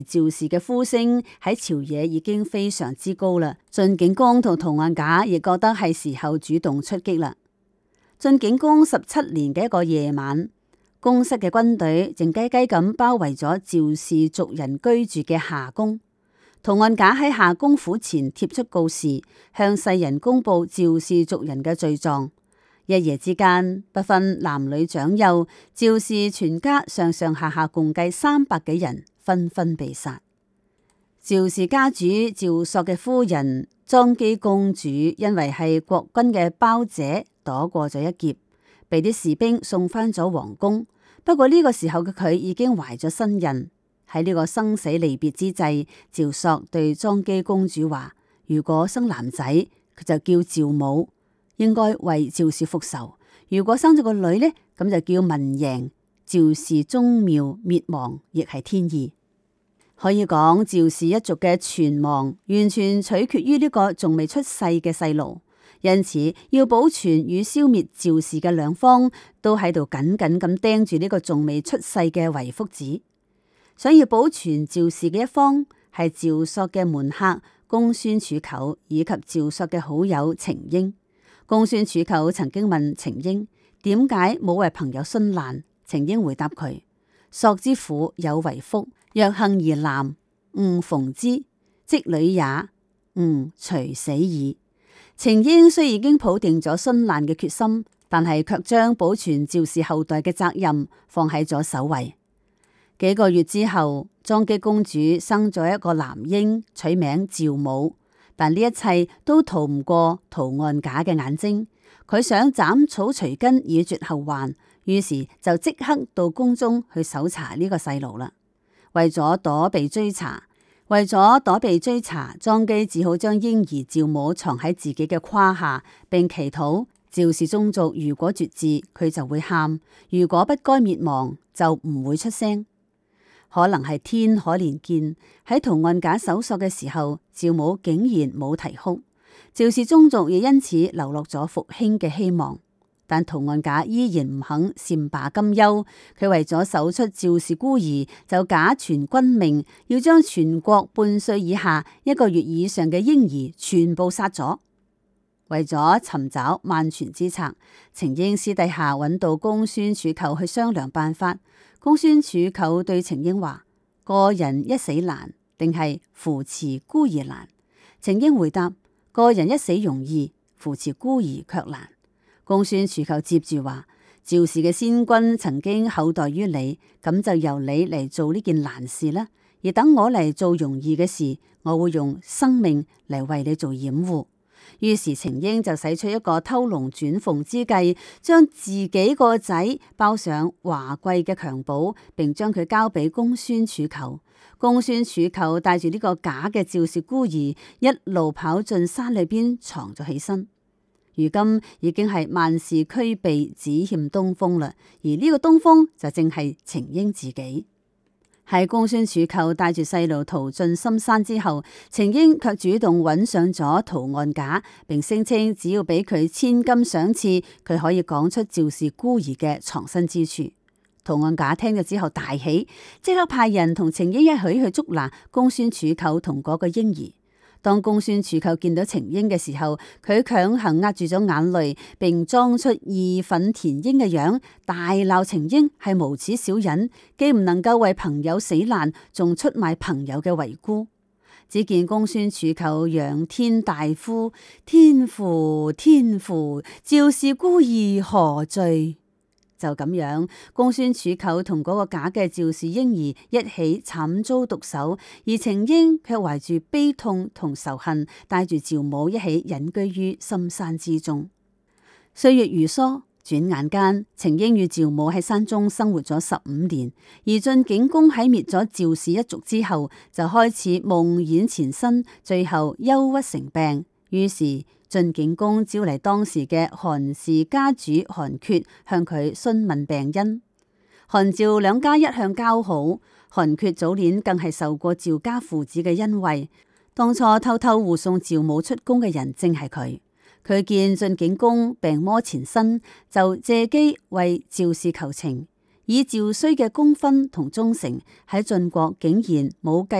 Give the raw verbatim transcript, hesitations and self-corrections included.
趙氏嘅呼聲喺朝野已經非常之高啦。晉景公同屠岸賈亦覺得係時候主動出擊啦。晉景公十七年嘅一個夜晚，宮室嘅軍隊靜雞雞咁包圍咗趙氏族人居住嘅夏宮。屠岸賈喺夏宮府前貼出告示，向世人公布趙氏族人嘅罪狀。一夜之間，不分男女長幼，趙氏全家上上下下共計三百幾人，紛紛被殺。趙氏家主趙朔嘅夫人莊姬公主，因為係國軍嘅胞姐，躲過咗一劫，被啲士兵送翻咗皇宮。不過呢個時候嘅佢已經懷咗身孕。喺呢個生死離別之際，趙朔對莊姬公主話：如果生男仔，佢就叫趙武，應該為趙氏復仇；如果生咗個女呢，咁就叫文嬴。趙氏宗廟滅亡，亦係天意。可以講趙氏一族嘅存亡，完全取決於呢個仲未出世嘅細路。因此，要保存與消滅趙氏嘅兩方，都喺度緊緊咁盯住呢個仲未出世嘅遺腹子。想要保存趙氏嘅一方，係趙朔嘅門客公孫杵臼以及趙朔嘅好友程嬰。公孫杵臼曾經問程嬰點解冇為朋友殉難，程嬰回答佢：朔之婦有遺腹，若幸而男，吾縫之；即女也，吾隨死矣。程嬰雖已經抱定咗殉難嘅決心，但係卻將保存趙氏後代嘅責任放喺咗首位。幾個月之後，莊姬公主生咗一個男嬰，取名趙武。但呢一切都逃唔過屠岸賈嘅眼睛，佢想斬草除根以絕後患，於是就即刻到宮中去搜查呢個細路啦。為咗躲避追查，為咗躲避追查，莊姬只好將嬰兒趙武藏喺自己嘅胯下，並祈禱趙氏宗族如果絕嗣，佢就會喊；如果不該滅亡，就唔會出聲。可能係天可憐見，喺屠岸賈搜索嘅時候，趙武竟然冇啼哭，趙氏宗族亦因此留落咗復興嘅希望。但屠岸賈依然唔肯善罷甘休，佢為咗搜出趙氏孤兒，就假傳君命，要將全國半歲以下一個月以上嘅嬰兒全部殺咗。為咗尋找萬全之策，程嬰私底下揾到公孫杵臼去商量辦法。公孫杵臼對程嬰話：個人一死難，定係扶持孤兒難？程嬰回答：個人一死容易，扶持孤兒卻難。公孫杵臼接住話：趙氏嘅先君曾經厚待於你，咁就由你嚟做呢件難事啦。而等我嚟做容易嘅事，我會用生命嚟為你做掩護。於是程嬰就使出一個偷龍轉鳳之計，將自己個仔包上華貴嘅襁褓，並將佢交俾公孫杵臼。公孫杵臼帶住呢個假嘅趙氏孤兒，一路跑進山裏邊藏咗起身。如今已經係萬事俱備，只欠東風啦。而呢個東風就正係程嬰自己。喺公孫杵臼帶住細路逃進深山之後，程嬰卻主動揾上咗屠岸賈，並聲稱只要俾佢千金賞賜，佢可以講出趙氏孤兒嘅藏身之處。屠岸賈聽咗之後大喜，即刻派人同程嬰一起去捉拿公孫杵臼同嗰個嬰兒。當公孫杵臼見到程嬰嘅時候，佢強行壓住咗眼淚，並裝出義憤填膺嘅樣，大鬧程嬰係無恥小人，既唔能夠為朋友死難，仲出賣朋友嘅遺孤。只見公孫杵臼仰天大呼：天父天父，趙氏孤兒何罪？就咁樣，公孫杵臼同嗰個假嘅趙氏嬰兒一起慘遭毒手，而程嬰卻懷住悲痛同仇恨，帶住趙武一起隱居於深山之中。歲月如梭，轉眼間，程嬰與趙武喺山中生活咗十五年。而晉景公喺滅咗趙氏一族之後，就開始夢魘纏身，最後憂鬱成病。於是晉景公招嚟當時嘅韓氏家主韓厥，向佢詢問病因。韓趙兩家一向交好，韓厥早年更係受過趙家父子嘅恩惠。當初偷偷護送趙武出宮嘅人正係佢。佢見晉景公病魔纏身，就借機為趙氏求情。 以趙衰嘅功勳同忠誠，喺晉國竟然冇繼